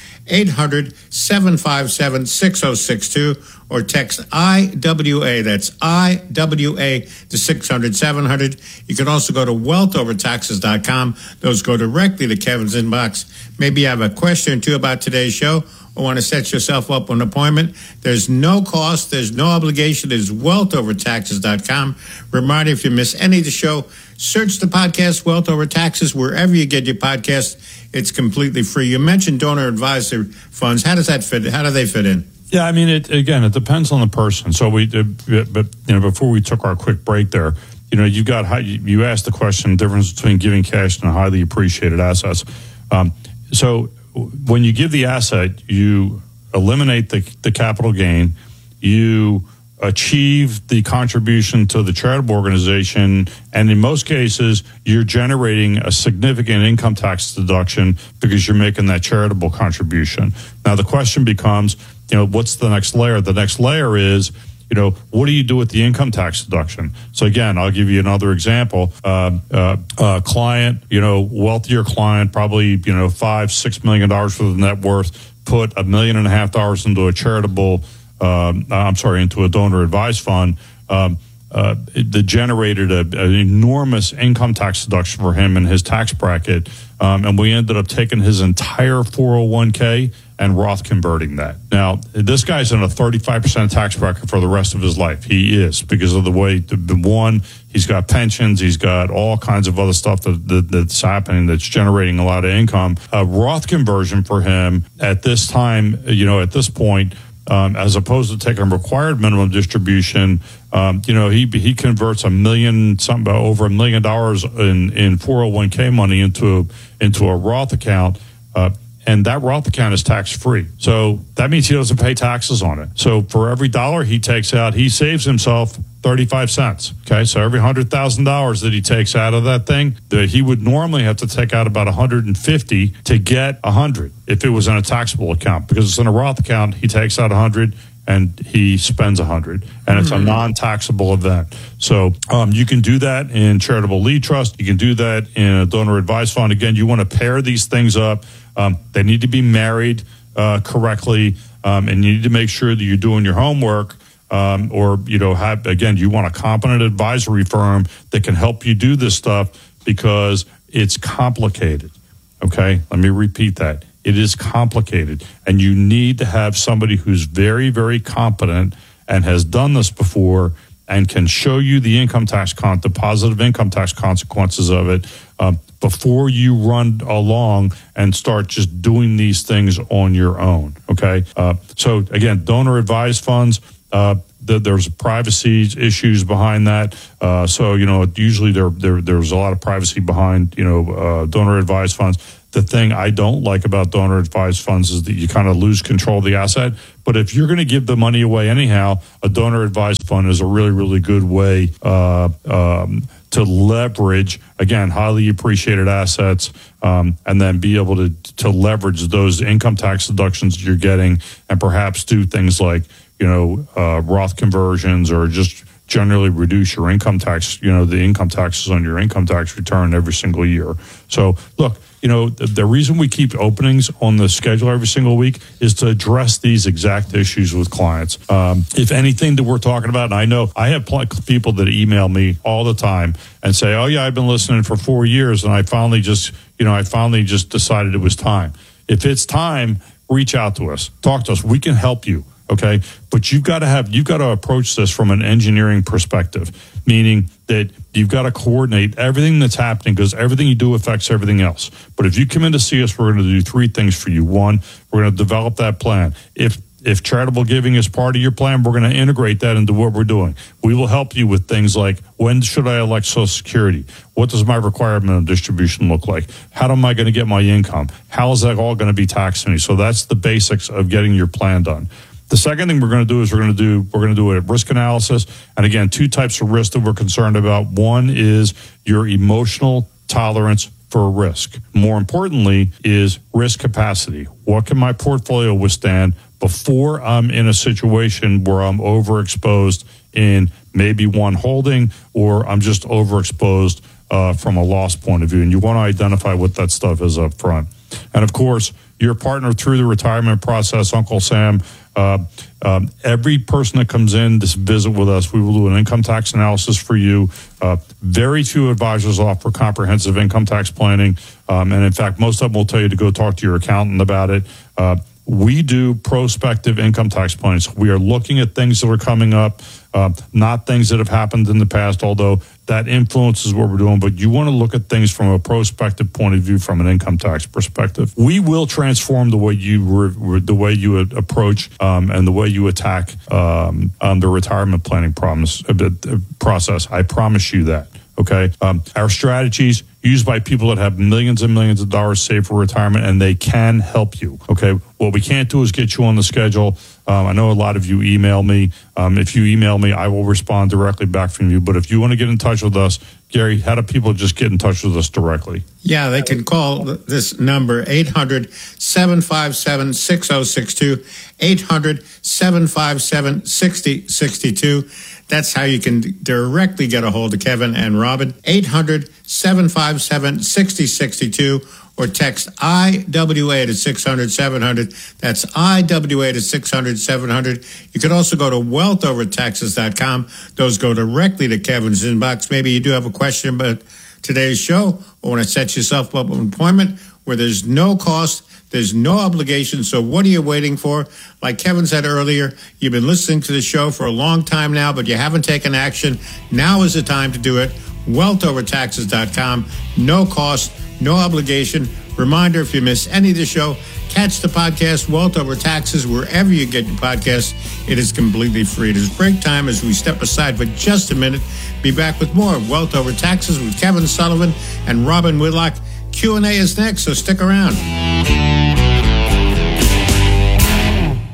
800-757-6062, or text IWA, that's IWA to 600-700. You can also go to wealthovertaxes.com. Those go directly to Kevin's inbox. Maybe you have a question or two about today's show, or want to set yourself up an appointment. There's no cost. There's no obligation. It's wealthovertaxes.com. Reminder, if you miss any of the show, search the podcast Wealth Over Taxes wherever you get your podcast. It's completely free. You mentioned donor advisor funds. How does that fit? How do they fit in? Yeah, I mean, it depends on the person. So before we took our quick break there, you asked the question, difference between giving cash and highly appreciated assets. So when you give the asset, you eliminate the capital gain, you achieve the contribution to the charitable organization, and in most cases, you're generating a significant income tax deduction because you're making that charitable contribution. Now, the question becomes, what's the next layer? The next layer is, what do you do with the income tax deduction? So again, I'll give you another example. Client, wealthier client, probably, $5-6 million worth of net worth, put $1.5 million into a charitable, into a donor advised fund. That generated an enormous income tax deduction for him in his tax bracket. And we ended up taking his entire 401k and Roth converting that. Now, this guy's in a 35% tax bracket for the rest of his life. He is, because of the way, he's got pensions, he's got all kinds of other stuff that's happening that's generating a lot of income. A Roth conversion for him at this time, at this point, as opposed to taking a required minimum distribution, he converts over $1 million in 401k money into a Roth account, and that Roth account is tax free. So that means he doesn't pay taxes on it. So for every dollar he takes out, he saves himself 35 cents. Okay, so every $100,000 that he takes out of that thing, that he would normally have to take out about 150 to get 100 if it was in a taxable account. Because it's in a Roth account, he takes out 100 and he spends 100, and it's a non-taxable event. So you can do that in charitable lead trust. You can do that in a donor advised fund. Again, you want to pair these things up. They need to be married correctly, and you need to make sure that you're doing your homework. Or, you know, you want a competent advisory firm that can help you do this stuff because it's complicated. Okay, let me repeat that. It is complicated, and you need to have somebody who's very, very competent and has done this before and can show you the the positive income tax consequences of it before you run along and start just doing these things on your own. Okay, so again, donor advised funds. There's privacy issues behind that. So, you know, usually there's a lot of privacy behind, you know, donor advised funds. The thing I don't like about donor advised funds is that you kind of lose control of the asset. But if you're going to give the money away anyhow, a donor advised fund is a really, really good way to leverage, again, highly appreciated assets, and then be able to leverage those income tax deductions you're getting and perhaps do things like, you know, Roth conversions, or just generally reduce your income tax, you know, the income taxes on your income tax return every single year. So, look, you know, the reason we keep openings on the schedule every single week is to address these exact issues with clients. If anything that we're talking about, and I know I have people that email me all the time and say, oh, yeah, I've been listening for 4 years, and I finally just decided it was time. If it's time, reach out to us. Talk to us. We can help you. Okay, but you've got to approach this from an engineering perspective, meaning that you've got to coordinate everything that's happening, because everything you do affects everything else. But if you come in to see us, we're going to do 3 things for you. 1, we're going to develop that plan. If charitable giving is part of your plan, we're going to integrate that into what we're doing. We will help you with things like, when should I elect Social Security? What does my requirement of distribution look like? How am I going to get my income? How is that all going to be taxed to me? So that's the basics of getting your plan done. The second thing we're going to do is we're going to do a risk analysis. And again, 2 types of risk that we're concerned about. One is your emotional tolerance for risk. More importantly is risk capacity. What can my portfolio withstand before I'm in a situation where I'm overexposed in maybe one holding, or I'm just overexposed from a loss point of view? And you want to identify what that stuff is up front. And of course, your partner through the retirement process, Uncle Sam. Every person that comes in to visit with us, we will do an income tax analysis for you. Very few advisors offer comprehensive income tax planning. And in fact, most of them will tell you to go talk to your accountant about it. We do prospective income tax planning. So we are looking at things that are coming up, not things that have happened in the past, although that influences what we're doing. But you want to look at things from a prospective point of view, from an income tax perspective. We will transform the way you approach and the way you attack the retirement planning process. I promise you that. Okay, our strategies used by people that have millions and millions of dollars saved for retirement, and they can help you. Okay, what we can't do is get you on the schedule. I know a lot of you email me. If you email me, I will respond directly back from you. But if you want to get in touch with us, Gary, how do people just get in touch with us directly? Yeah, they can call this number, 800-757-6062, 800-757-6062. That's how you can directly get a hold of Kevin and Robin, 800-757-6062, or text IWA to 600-700. That's IWA to 600-700. You can also go to wealthovertaxes.com. Those go directly to Kevin's inbox. Maybe you do have a question about today's show, or want to set yourself up an appointment where there's no cost, there's no obligation. So what are you waiting for? Like Kevin said earlier, you've been listening to the show for a long time now, but you haven't taken action. Now is the time to do it. wealthovertaxes.com. No cost, no obligation. Reminder, if you miss any of the show, catch the podcast, Wealth Over Taxes, wherever you get your podcasts. It is completely free. It is break time as we step aside for just a minute. Be back with more of Wealth Over Taxes with Kevin Sullivan and Robin Whitlock. Q&A is next, so stick around. With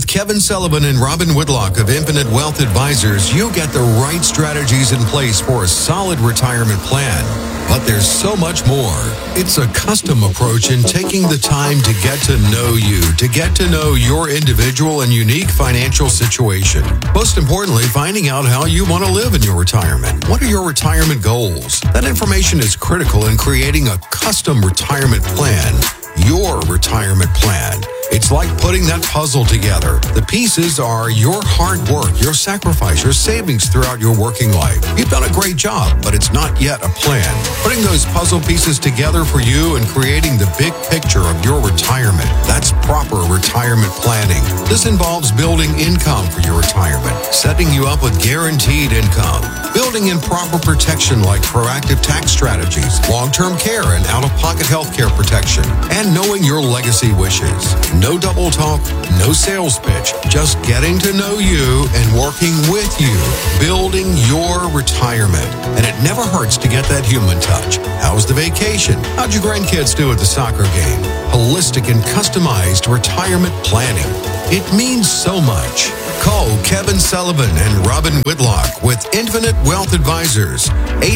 With Kevin Sullivan and Robin Whitlock of Infinite Wealth Advisors, you get the right strategies in place for a solid retirement plan. But there's so much more. It's a custom approach in taking the time to get to know you, to get to know your individual and unique financial situation. Most importantly, finding out how you want to live in your retirement. What are your retirement goals? That information is critical in creating a custom retirement plan. Your retirement plan. It's like putting that puzzle together. The pieces are your hard work, your sacrifice, your savings throughout your working life. You've done a great job, but it's not yet a plan. Putting those puzzle pieces together for you and creating the big picture of your retirement. That's proper retirement planning. This involves building income for your retirement, setting you up with guaranteed income, building in proper protection like proactive tax strategies, long-term care and out-of-pocket health care protection, and knowing your legacy wishes. No double talk, no sales pitch, just getting to know you and working with you, building your retirement. And it never hurts to get that human touch. How's the vacation? How'd your grandkids do at the soccer game? Holistic and customized retirement planning. It means so much. Call Kevin Sullivan and Robin Whitlock with Infinite Wealth Advisors.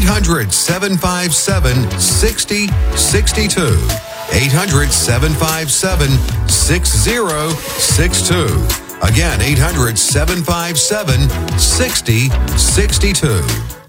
800-757-6062. 800-757-6062. Again, 800-757-6062.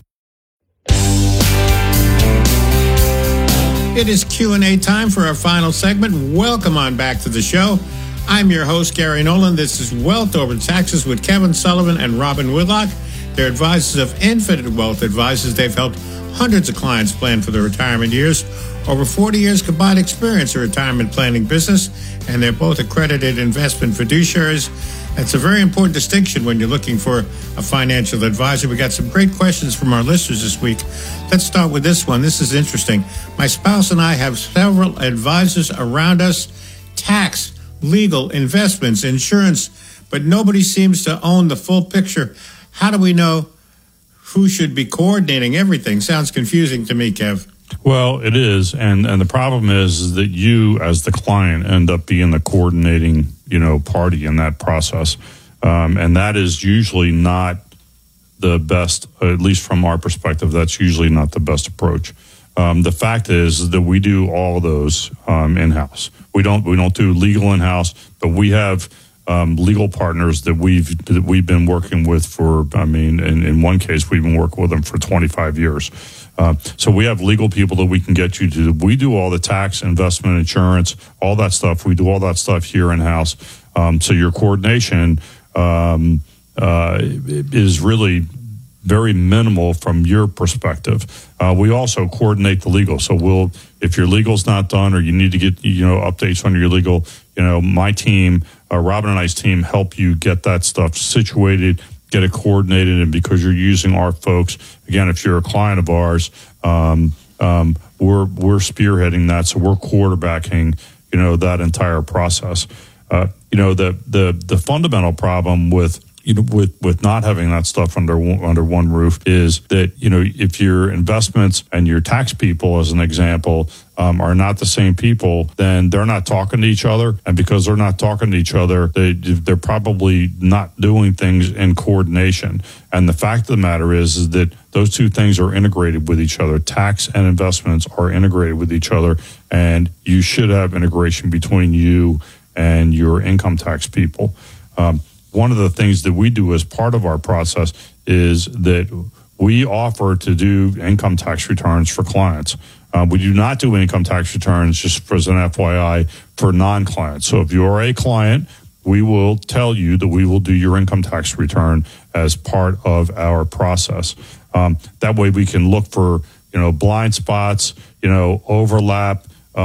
It is Q&A time for our final segment. Welcome on back to the show. I'm your host, Gary Nolan. This is Wealth Over Taxes with Kevin Sullivan and Robin Whitlock. They're advisors of Infinite Wealth Advisors. They've helped hundreds of clients plan for their retirement years. Over 40 years combined experience in retirement planning business, and they're both accredited investment fiduciaries. That's a very important distinction when you're looking for a financial advisor. We got some great questions from our listeners this week. Let's start with this one. This is interesting. My spouse and I have several advisors around us, tax, legal, investments, insurance, but nobody seems to own the full picture. How do we know who should be coordinating everything? Sounds confusing to me, Kev. Well, it is, and the problem is that you, as the client, end up being the coordinating, party in that process, and that is usually not the best. At least from our perspective, that's usually not the best approach. The fact is that we do all of those in-house. We don't do legal in-house, but we have legal partners that we've been working with for. In one case, we've been working with them for 25 years. So we have legal people that we can get you to. We do all the tax, investment, insurance, all that stuff. We do all that stuff here in-house. So your coordination is really very minimal from your perspective. We also coordinate the legal. So if your legal's not done or you need to get updates on your legal, my team, Robin and I's team, help you get that stuff situated, get it coordinated, and because you're using our folks, again, if you're a client of ours, we're spearheading that, so we're quarterbacking, that entire process. The fundamental problem with not having that stuff under one roof is that, if your investments and your tax people, as an example, are not the same people, then they're not talking to each other. And because they're not talking to each other, they're probably not doing things in coordination. And the fact of the matter is that those two things are integrated with each other. Tax and investments are integrated with each other. And you should have integration between you and your income tax people. One of the things that we do as part of our process is that we offer to do income tax returns for clients. We do not do income tax returns, just as an FYI, for non-clients. So if you're a client, we will tell you that we will do your income tax return as part of our process. That way we can look for, blind spots, overlap,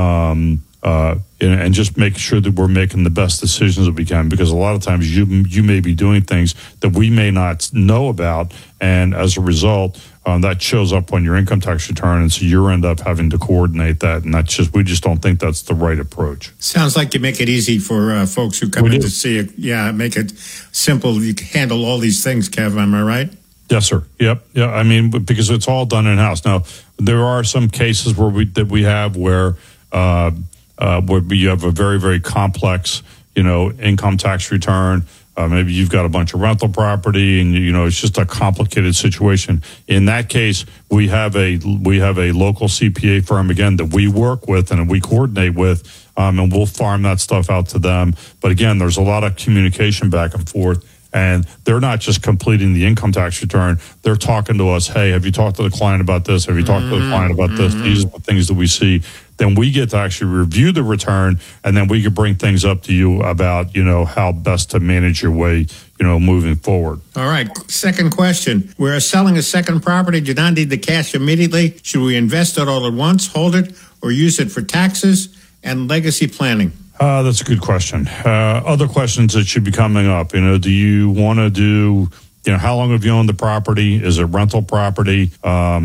and just make sure that we're making the best decisions that we can, because a lot of times you may be doing things that we may not know about, and as a result, that shows up on your income tax return, and so you end up having to coordinate that, and we just don't think that's the right approach. Sounds like you make it easy for folks who come in to see it. Yeah, make it simple. You can handle all these things, Kev, am I right? Yes, sir. Yep. Yeah. Because it's all done in-house. Now, there are some cases where we have where you have a very, very complex, income tax return. maybe you've got a bunch of rental property, and it's just a complicated situation. In that case, we have a local CPA firm again that we work with and we coordinate with, and we'll farm that stuff out to them. But again, there's a lot of communication back and forth. And they're not just completing the income tax return. They're talking to us, hey, have you talked to the client about this? Have you talked to the client about this? These are the things that we see. Then we get to actually review the return, and then we can bring things up to you about, how best to manage your way, moving forward. All right. Second question. We're selling a second property. Do not need the cash immediately. Should we invest it all at once, hold it, or use it for taxes and legacy planning? That's a good question. Other questions that should be coming up, do you want to do, how long have you owned the property? Is it rental property? Are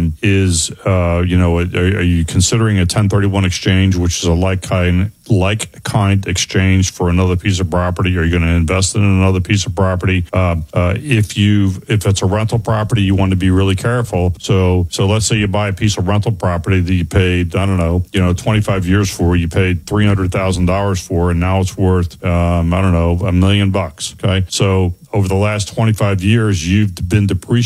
you considering a 1031 exchange, which is a like kind exchange for another piece of property? Are you going to invest in another piece of property? If it's a rental property, you want to be really careful. So let's say you buy a piece of rental property that you paid, 25 years for, you paid $300,000 for, and now it's worth, $1 million. Okay. So over the last 25 years, you've been depreciating